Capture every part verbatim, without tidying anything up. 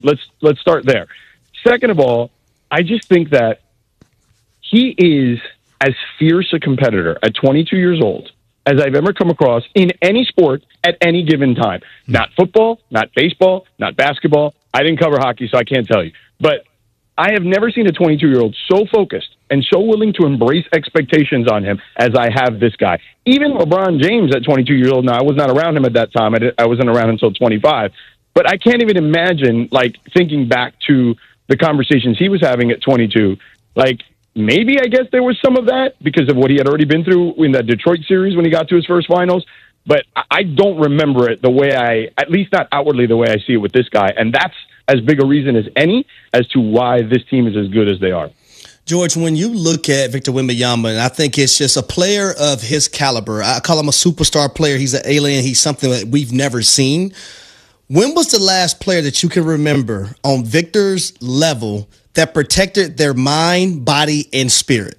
Let's let's start there. Second of all, I just think that he is as fierce a competitor at twenty-two years old as I've ever come across in any sport at any given time. Not football, not baseball, not basketball. I didn't cover hockey, so I can't tell you. But I have never seen a twenty-two-year-old so focused and so willing to embrace expectations on him as I have this guy. Even LeBron James at twenty-two years old, now I was not around him at that time. I, did, I wasn't around until twenty-five. But I can't even imagine, like, thinking back to the conversations he was having at twenty-two. Like, maybe I guess there was some of that because of what he had already been through in that Detroit series when he got to his first finals. But I don't remember it the way I, at least not outwardly the way I see it with this guy. And that's as big a reason as any as to why this team is as good as they are. George, when you look at Victor Wembanyama, and I think it's just a player of his caliber. I call him a superstar player. He's an alien. He's something that we've never seen. When was the last player that you can remember on Victor's level that protected their mind, body, and spirit?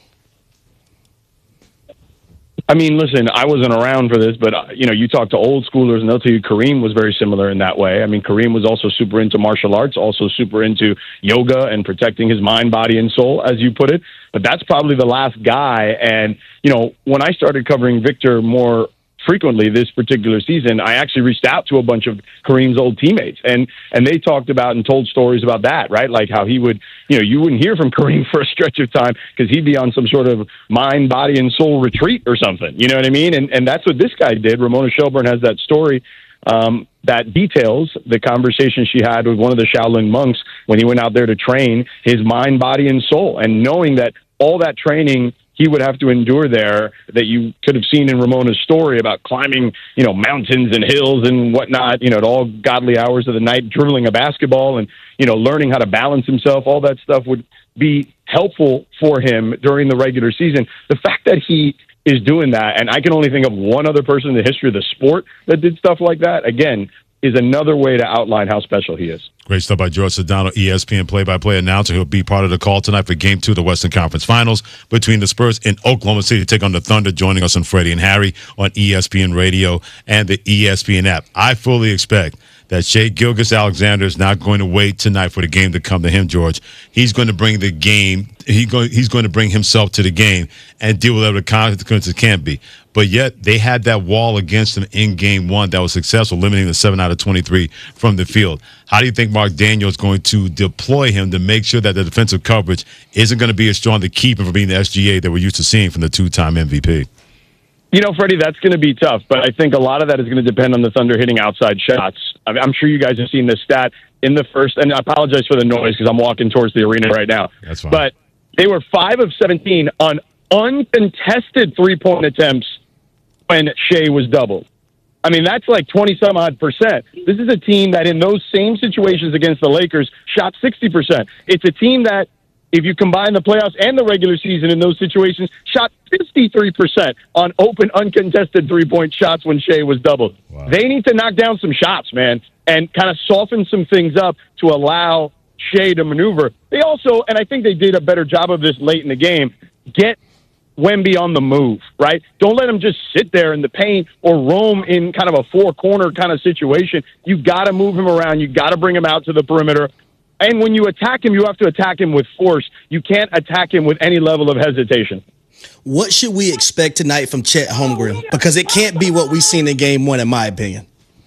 I mean, listen, I wasn't around for this, but, uh, you know, you talk to old schoolers and they'll tell you Kareem was very similar in that way. I mean, Kareem was also super into martial arts, also super into yoga and protecting his mind, body, and soul, as you put it. But that's probably the last guy. And, you know, when I started covering Victor more frequently this particular season, I actually reached out to a bunch of Kareem's old teammates, and and they talked about and told stories about that, right? Like how he would, you know, you wouldn't hear from Kareem for a stretch of time because he'd be on some sort of mind, body, and soul retreat or something. You know what I mean? And and that's what this guy did. Ramona Shelburne has that story um, that details the conversation she had with one of the Shaolin monks when he went out there to train his mind, body, and soul, and knowing that all that training he would have to endure there that you could have seen in Ramona's story about climbing, you know, mountains and hills and whatnot, you know, at all godly hours of the night, dribbling a basketball and, you know, learning how to balance himself. All that stuff would be helpful for him during the regular season. The fact that he is doing that, and I can only think of one other person in the history of the sport that did stuff like that, again, is another way to outline how special he is. Great stuff by George Sedano, E S P N play-by-play announcer. He'll be part of the call tonight for Game two of the Western Conference Finals between the Spurs in Oklahoma City to take on the Thunder, joining us on Freddie and Harry on E S P N Radio and the E S P N app. I fully expect that Shai Gilgeous-Alexander is not going to wait tonight for the game to come to him, George. He's going to bring the game. He go, he's going to bring himself to the game and deal with whatever the consequences can be. But yet they had that wall against them in game one that was successful, limiting the seven out of twenty-three from the field. How do you think Mark Daniel is going to deploy him to make sure that the defensive coverage isn't going to be as strong to keep him from being the S G A that we're used to seeing from the two-time M V P? You know, Freddie, that's going to be tough, but I think a lot of that is going to depend on the Thunder hitting outside shots. I'm sure you guys have seen this stat in the first, and I apologize for the noise because I'm walking towards the arena right now. That's fine. But they were five of seventeen on uncontested three-point attempts when Shai was doubled. I mean, that's like twenty-some odd percent. This is a team that in those same situations against the Lakers shot sixty percent. It's a team that, if you combine the playoffs and the regular season in those situations, shot fifty-three percent on open, uncontested three-point shots when Shai was doubled. Wow. They need to knock down some shots, man, and kind of soften some things up to allow Shai to maneuver. They also, and I think they did a better job of this late in the game, get Wemby on the move, right? Don't let him just sit there in the paint or roam in kind of a four-corner kind of situation. You got to move him around. You got to bring him out to the perimeter. And when you attack him, you have to attack him with force. You can't attack him with any level of hesitation. What should we expect tonight from Chet Holmgren? Because it can't be what we've seen in game one, in my opinion.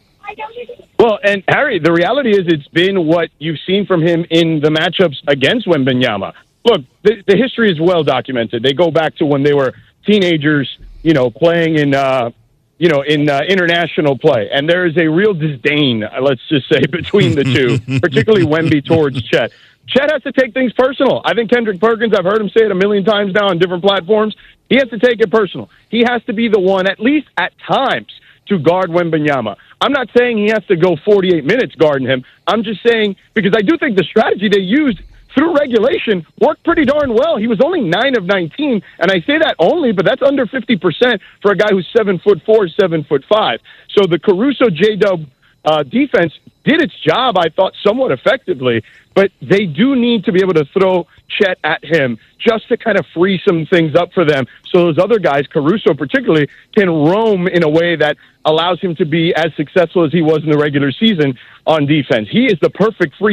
Well, and Harry, the reality is it's been what you've seen from him in the matchups against Wembanyama. Look, the, the history is well documented. They go back to when they were teenagers, you know, playing in, uh, you know, in uh, international play. And there is a real disdain, uh, let's just say, between the two, particularly Wemby towards Chet. Chet has to take things personal. I think Kendrick Perkins, I've heard him say it a million times now on different platforms, he has to take it personal. He has to be the one, at least at times, to guard Wembanyama. I'm not saying he has to go forty-eight minutes guarding him. I'm just saying, because I do think the strategy they used through regulation worked pretty darn well. He was only nine of nineteen, and I say that only, but that's under fifty percent for a guy who's seven foot four, seven foot five. So the Caruso J-Dub uh, defense did its job, I thought, somewhat effectively. But they do need to be able to throw Chet at him just to kind of free some things up for them so those other guys, Caruso particularly, can roam in a way that allows him to be as successful as he was in the regular season on defense. He is the perfect free